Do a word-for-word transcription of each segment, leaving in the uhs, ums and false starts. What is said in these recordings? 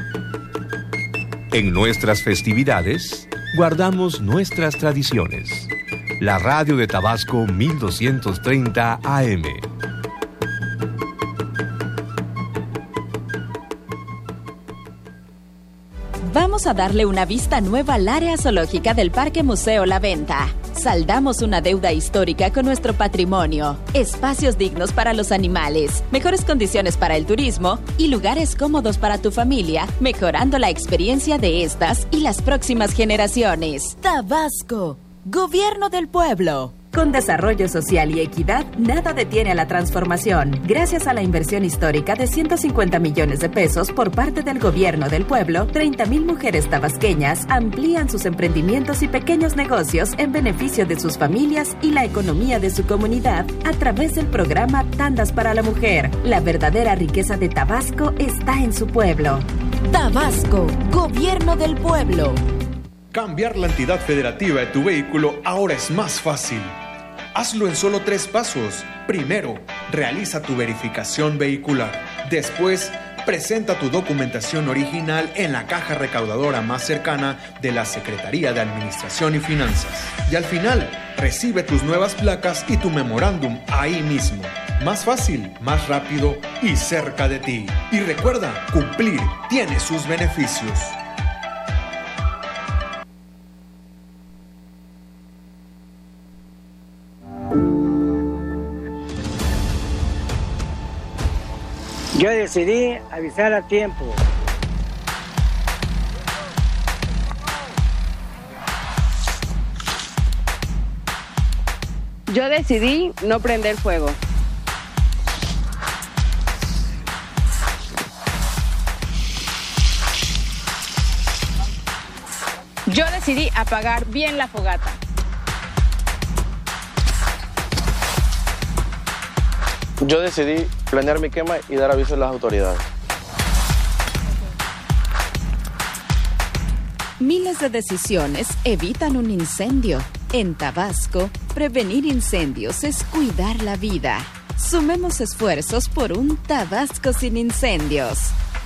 En nuestras festividades, guardamos nuestras tradiciones. La radio de Tabasco mil doscientos treinta A M. Vamos a darle una vista nueva al área zoológica del Parque Museo La Venta. Saldamos una deuda histórica con nuestro patrimonio, espacios dignos para los animales, mejores condiciones para el turismo y lugares cómodos para tu familia, mejorando la experiencia de estas y las próximas generaciones. Tabasco, Gobierno del Pueblo. Con desarrollo social y equidad, nada detiene a la transformación. Gracias a la inversión histórica de ciento cincuenta millones de pesos por parte del Gobierno del Pueblo, treinta mil mujeres tabasqueñas amplían sus emprendimientos y pequeños negocios en beneficio de sus familias y la economía de su comunidad a través del programa Tandas para la Mujer. La verdadera riqueza de Tabasco está en su pueblo. Tabasco, Gobierno del Pueblo. Cambiar la entidad federativa de tu vehículo ahora es más fácil. Hazlo en solo tres pasos. Primero, realiza tu verificación vehicular. Después, presenta tu documentación original en la caja recaudadora más cercana de la Secretaría de Administración y Finanzas. Y al final, recibe tus nuevas placas y tu memorándum ahí mismo. Más fácil, más rápido y cerca de ti. Y recuerda, cumplir tiene sus beneficios. Yo decidí avisar a tiempo. Yo decidí no prender fuego. Yo decidí apagar bien la fogata. Yo decidí planear mi quema y dar aviso a las autoridades. Miles de decisiones evitan un incendio. En Tabasco, prevenir incendios es cuidar la vida. Sumemos esfuerzos por un Tabasco sin incendios.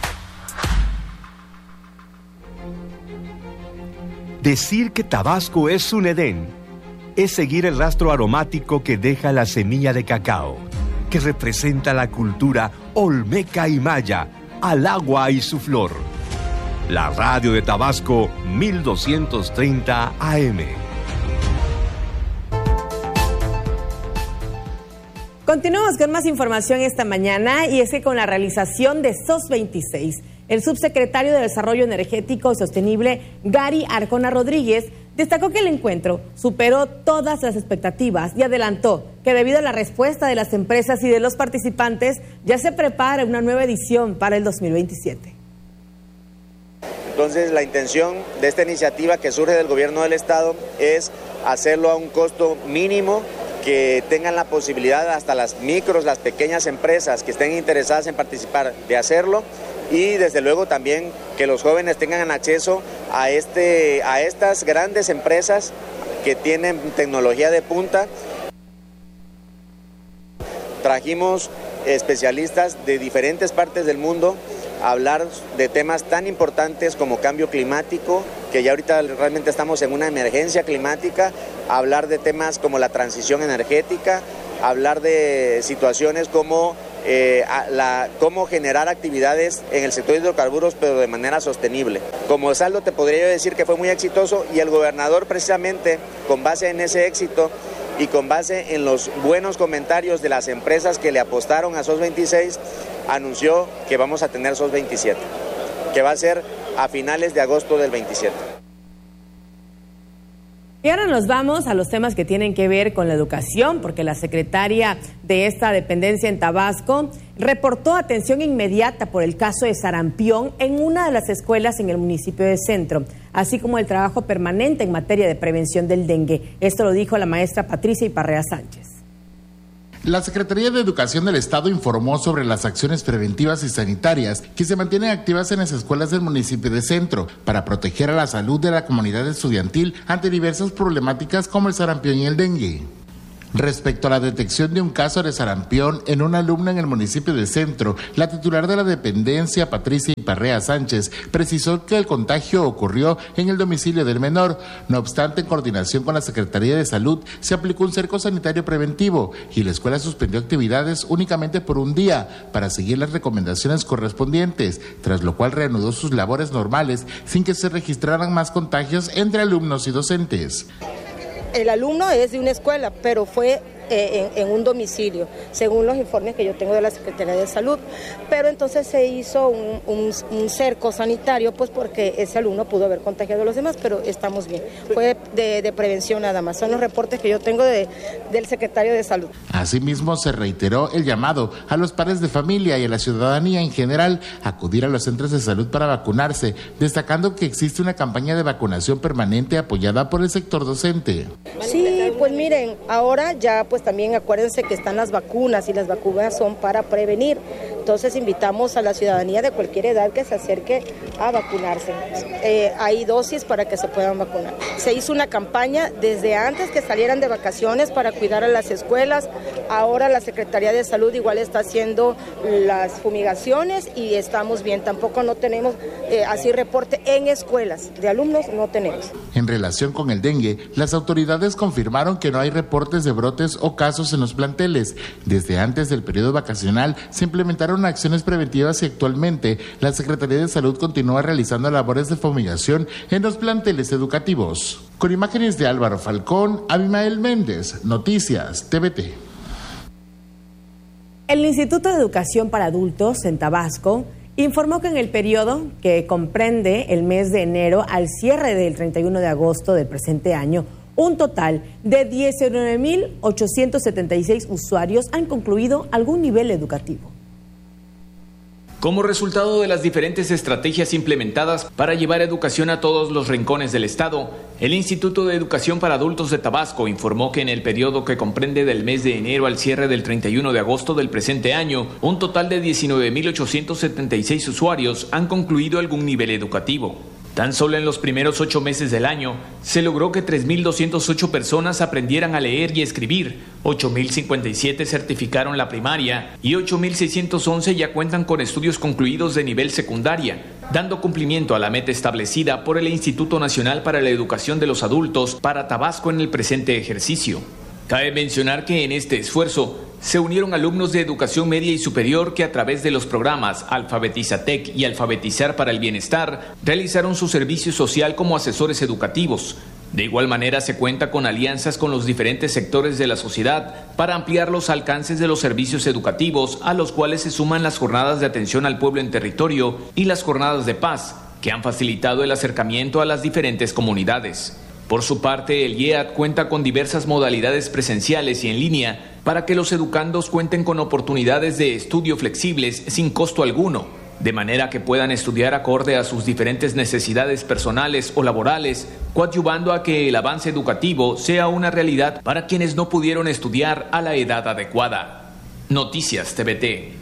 Decir que Tabasco es un Edén es seguir el rastro aromático que deja la semilla de cacao, que representa la cultura olmeca y maya, al agua y su flor. La radio de Tabasco mil doscientos treinta A M. Continuamos con más información esta mañana, y es que con la realización de SOS veintiséis, el subsecretario de Desarrollo Energético y Sostenible, Gary Arjona Rodríguez, destacó que el encuentro superó todas las expectativas y adelantó que debido a la respuesta de las empresas y de los participantes, ya se prepara una nueva edición para el dos mil veintisiete. Entonces, la intención de esta iniciativa que surge del gobierno del estado es hacerlo a un costo mínimo, que tengan la posibilidad hasta las micros, las pequeñas empresas que estén interesadas en participar de hacerlo, y desde luego también que los jóvenes tengan acceso a, este, a estas grandes empresas que tienen tecnología de punta. Trajimos especialistas de diferentes partes del mundo a hablar de temas tan importantes como cambio climático, que ya ahorita realmente estamos en una emergencia climática, a hablar de temas como la transición energética, a hablar de situaciones como eh, la, cómo generar actividades en el sector de hidrocarburos, pero de manera sostenible. Como saldo te podría yo decir que fue muy exitoso, y el gobernador, precisamente con base en ese éxito y con base en los buenos comentarios de las empresas que le apostaron a SOS veintiséis, anunció que vamos a tener SOS veintisiete, que va a ser a finales de agosto del veintisiete. Y ahora nos vamos a los temas que tienen que ver con la educación, porque la secretaria de esta dependencia en Tabasco reportó atención inmediata por el caso de sarampión en una de las escuelas en el municipio de Centro, así como el trabajo permanente en materia de prevención del dengue. Esto lo dijo la maestra Patricia Iparrea Sánchez. La Secretaría de Educación del Estado informó sobre las acciones preventivas y sanitarias que se mantienen activas en las escuelas del municipio de Centro para proteger a la salud de la comunidad estudiantil ante diversas problemáticas como el sarampión y el dengue. Respecto a la detección de un caso de sarampión en una alumna en el municipio de Centro, la titular de la dependencia, Patricia Iparrea Sánchez, precisó que el contagio ocurrió en el domicilio del menor. No obstante, en coordinación con la Secretaría de Salud, se aplicó un cerco sanitario preventivo y la escuela suspendió actividades únicamente por un día para seguir las recomendaciones correspondientes, tras lo cual reanudó sus labores normales sin que se registraran más contagios entre alumnos y docentes. El alumno es de una escuela, pero fue eh, en, en un domicilio, según los informes que yo tengo de la Secretaría de Salud. Pero entonces se hizo un, un, un cerco sanitario, pues porque ese alumno pudo haber contagiado a los demás, pero estamos bien. Fue de, de prevención nada más. Son los reportes que yo tengo de, del Secretario de Salud. Asimismo, se reiteró el llamado a los padres de familia y a la ciudadanía en general a acudir a los centros de salud para vacunarse, destacando que existe una campaña de vacunación permanente apoyada por el sector docente. Sí, pues miren, ahora ya pues también acuérdense que están las vacunas y las vacunas son para prevenir. Entonces invitamos a la ciudadanía de cualquier edad que se acerque a vacunarse. Eh, hay dosis para que se puedan vacunar. Se hizo una campaña desde antes que salieran de vacaciones para cuidar a las escuelas. Ahora la Secretaría de Salud igual está haciendo las fumigaciones y estamos bien. Tampoco no tenemos eh, así reporte en escuelas de alumnos, no tenemos. En relación con el dengue, las autoridades confirmaron que no hay reportes de brotes o casos en los planteles. Desde antes del periodo vacacional se implementaron acciones preventivas y actualmente la Secretaría de Salud continúa realizando labores de fumigación en los planteles educativos. Con imágenes de Álvaro Falcón, Abimael Méndez, Noticias T V T. El Instituto de Educación para Adultos en Tabasco informó que en el periodo que comprende el mes de enero al cierre del treinta y uno de agosto del presente año, un total de diecinueve mil ochocientos setenta y seis usuarios han concluido algún nivel educativo. Como resultado de las diferentes estrategias implementadas para llevar educación a todos los rincones del estado, el Instituto de Educación para Adultos de Tabasco informó que en el periodo que comprende del mes de enero al cierre del treinta y uno de agosto del presente año, un total de diecinueve mil ochocientos setenta y seis usuarios han concluido algún nivel educativo. Tan solo en los primeros ocho meses del año, se logró que tres mil doscientas ocho personas aprendieran a leer y escribir, ocho mil cincuenta y siete certificaron la primaria y ocho mil seiscientos once ya cuentan con estudios concluidos de nivel secundaria, dando cumplimiento a la meta establecida por el Instituto Nacional para la Educación de los Adultos para Tabasco en el presente ejercicio. Cabe mencionar que en este esfuerzo se unieron alumnos de educación media y superior que a través de los programas Alfabetizatec y Alfabetizar para el Bienestar realizaron su servicio social como asesores educativos. De igual manera se cuenta con alianzas con los diferentes sectores de la sociedad para ampliar los alcances de los servicios educativos, a los cuales se suman las jornadas de atención al pueblo en territorio y las jornadas de paz, que han facilitado el acercamiento a las diferentes comunidades. Por su parte, el I E A D cuenta con diversas modalidades presenciales y en línea para que los educandos cuenten con oportunidades de estudio flexibles sin costo alguno, de manera que puedan estudiar acorde a sus diferentes necesidades personales o laborales, coadyuvando a que el avance educativo sea una realidad para quienes no pudieron estudiar a la edad adecuada. Noticias T V T.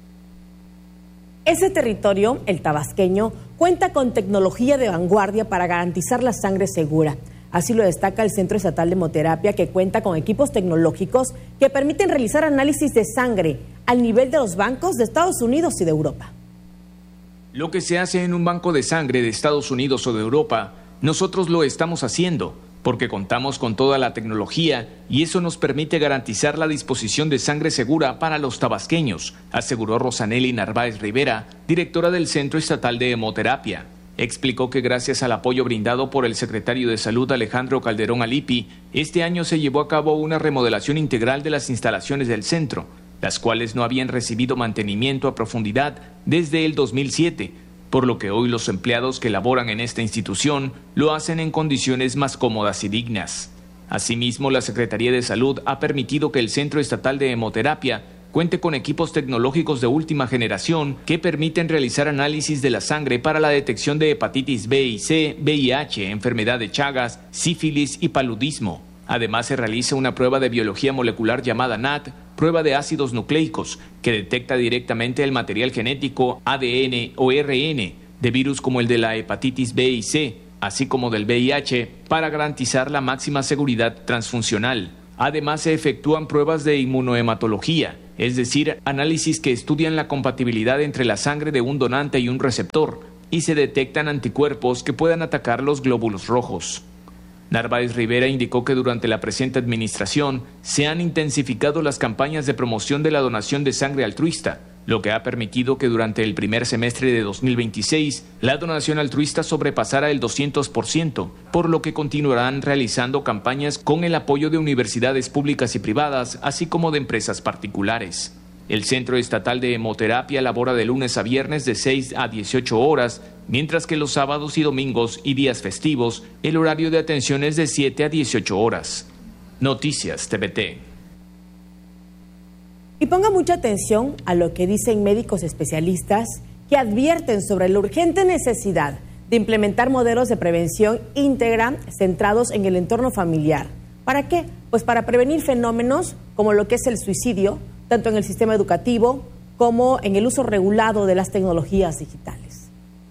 Ese territorio, el tabasqueño, cuenta con tecnología de vanguardia para garantizar la sangre segura. Así lo destaca el Centro Estatal de Hemoterapia, que cuenta con equipos tecnológicos que permiten realizar análisis de sangre al nivel de los bancos de Estados Unidos y de Europa. Lo que se hace en un banco de sangre de Estados Unidos o de Europa, nosotros lo estamos haciendo, porque contamos con toda la tecnología y eso nos permite garantizar la disposición de sangre segura para los tabasqueños, aseguró Rosanelli Narváez Rivera, directora del Centro Estatal de Hemoterapia. Explicó que gracias al apoyo brindado por el secretario de Salud Alejandro Calderón Alipi, este año se llevó a cabo una remodelación integral de las instalaciones del centro, las cuales no habían recibido mantenimiento a profundidad desde el dos mil siete, por lo que hoy los empleados que laboran en esta institución lo hacen en condiciones más cómodas y dignas. Asimismo, la Secretaría de Salud ha permitido que el Centro Estatal de Hemoterapia cuente con equipos tecnológicos de última generación que permiten realizar análisis de la sangre para la detección de hepatitis B y C, V I H, enfermedad de Chagas, sífilis y paludismo. Además, se realiza una prueba de biología molecular llamada N A T, prueba de ácidos nucleicos, que detecta directamente el material genético A D N o R N de virus como el de la hepatitis B y C, así como del V I H, para garantizar la máxima seguridad transfuncional. Además, se efectúan pruebas de inmunohematología, es decir, análisis que estudian la compatibilidad entre la sangre de un donante y un receptor, y se detectan anticuerpos que puedan atacar los glóbulos rojos. Narváez Rivera indicó que durante la presente administración se han intensificado las campañas de promoción de la donación de sangre altruista, lo que ha permitido que durante el primer semestre de dos mil veintiséis la donación altruista sobrepasara el doscientos por ciento, por lo que continuarán realizando campañas con el apoyo de universidades públicas y privadas, así como de empresas particulares. El Centro Estatal de Hemoterapia labora de lunes a viernes de seis a dieciocho horas, mientras que los sábados y domingos y días festivos el horario de atención es de siete a dieciocho horas. Noticias T V T. Y ponga mucha atención a lo que dicen médicos especialistas que advierten sobre la urgente necesidad de implementar modelos de prevención íntegra centrados en el entorno familiar. ¿Para qué? Pues para prevenir fenómenos como lo que es el suicidio, tanto en el sistema educativo como en el uso regulado de las tecnologías digitales.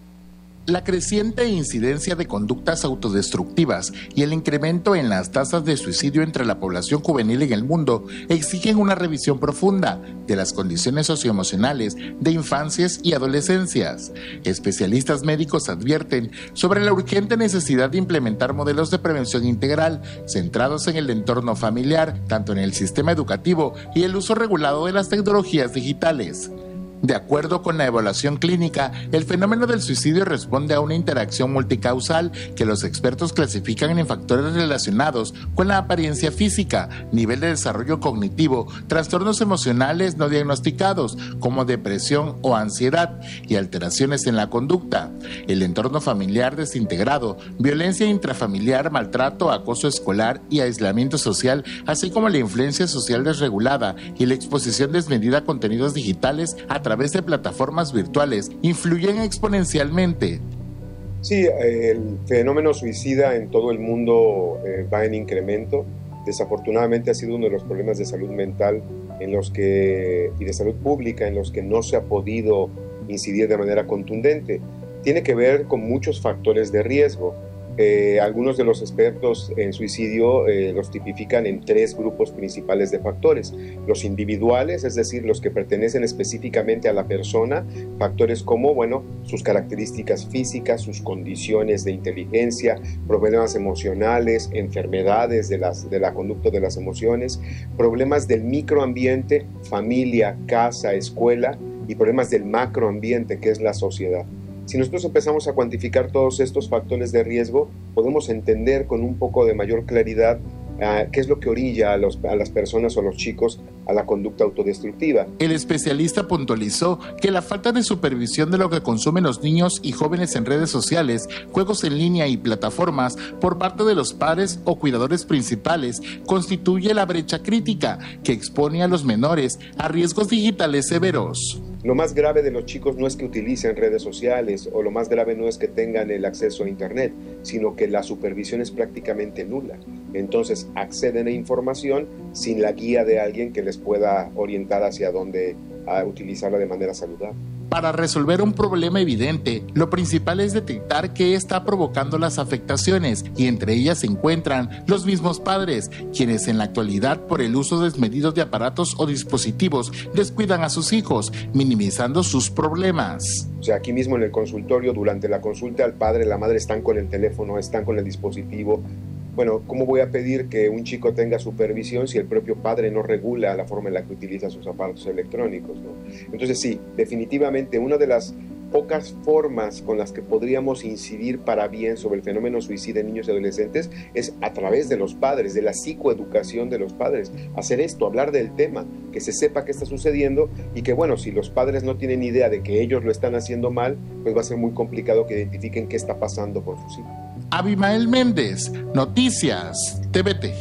La creciente incidencia de conductas autodestructivas y el incremento en las tasas de suicidio entre la población juvenil en el mundo exigen una revisión profunda de las condiciones socioemocionales de infancias y adolescencias. Especialistas médicos advierten sobre la urgente necesidad de implementar modelos de prevención integral centrados en el entorno familiar, tanto en el sistema educativo y el uso regulado de las tecnologías digitales. De acuerdo con la evaluación clínica, el fenómeno del suicidio responde a una interacción multicausal que los expertos clasifican en factores relacionados con la apariencia física, nivel de desarrollo cognitivo, trastornos emocionales no diagnosticados como depresión o ansiedad y alteraciones en la conducta, el entorno familiar desintegrado, violencia intrafamiliar, maltrato, acoso escolar y aislamiento social, así como la influencia social desregulada y la exposición desmedida a contenidos digitales a A través de plataformas virtuales influyen exponencialmente. Sí, el fenómeno suicida en todo el mundo eh, va en incremento. Desafortunadamente ha sido uno de los problemas de salud mental en los que, y de salud pública en los que no se ha podido incidir de manera contundente. Tiene que ver con muchos factores de riesgo. Eh, algunos de los expertos en suicidio eh, los tipifican en tres grupos principales de factores. Los individuales, es decir, los que pertenecen específicamente a la persona, factores como, bueno, sus características físicas, sus condiciones de inteligencia, problemas emocionales, enfermedades de, las, de la conducta de las emociones, problemas del microambiente, familia, casa, escuela, y problemas del macroambiente, que es la sociedad. Si nosotros empezamos a cuantificar todos estos factores de riesgo, podemos entender con un poco de mayor claridad uh, qué es lo que orilla a, los, a las personas o a los chicos a la conducta autodestructiva. El especialista puntualizó que la falta de supervisión de lo que consumen los niños y jóvenes en redes sociales, juegos en línea y plataformas por parte de los padres o cuidadores principales constituye la brecha crítica que expone a los menores a riesgos digitales severos. Lo más grave de los chicos no es que utilicen redes sociales, o lo más grave no es que tengan el acceso a internet, sino que la supervisión es prácticamente nula. Entonces acceden a información sin la guía de alguien que les pueda orientar hacia dónde a utilizarla de manera saludable. Para resolver un problema evidente, lo principal es detectar qué está provocando las afectaciones, y entre ellas se encuentran los mismos padres, quienes en la actualidad, por el uso desmedido de aparatos o dispositivos, descuidan a sus hijos, minimizando sus problemas. O sea, aquí mismo en el consultorio, durante la consulta, el padre y la madre están con el teléfono, están con el dispositivo. Bueno, ¿cómo voy a pedir que un chico tenga supervisión si el propio padre no regula la forma en la que utiliza sus aparatos electrónicos, ¿no? Entonces sí, definitivamente una de las pocas formas con las que podríamos incidir para bien sobre el fenómeno suicida en niños y adolescentes es a través de los padres, de la psicoeducación de los padres. Hacer esto, hablar del tema, que se sepa qué está sucediendo, y que bueno, si los padres no tienen idea de que ellos lo están haciendo mal, pues va a ser muy complicado que identifiquen qué está pasando con sus hijos. Abimael Méndez, Noticias T V T.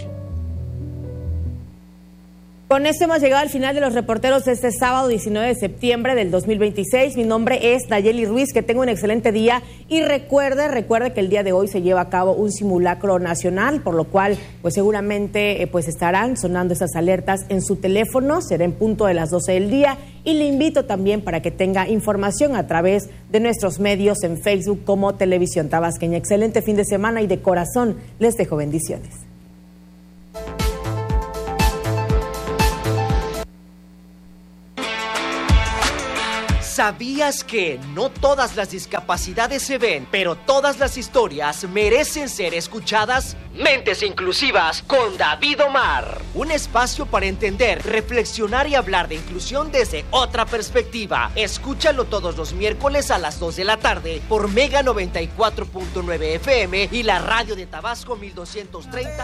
Con esto hemos llegado al final de los reporteros de este sábado diecinueve de septiembre del dos mil veintiséis. Mi nombre es Nayeli Ruiz, que tenga un excelente día, y recuerde, recuerde que el día de hoy se lleva a cabo un simulacro nacional, por lo cual pues seguramente eh, pues estarán sonando estas alertas en su teléfono. Será en punto de las doce del día, y le invito también para que tenga información a través de nuestros medios en Facebook como Televisión Tabasqueña. Excelente fin de semana, y de corazón les dejo bendiciones. ¿Sabías que no todas las discapacidades se ven, pero todas las historias merecen ser escuchadas? Mentes Inclusivas con David Omar. Un espacio para entender, reflexionar y hablar de inclusión desde otra perspectiva. Escúchalo todos los miércoles a las dos de la tarde por Mega noventa y cuatro punto nueve F M y la radio de Tabasco mil doscientos treinta.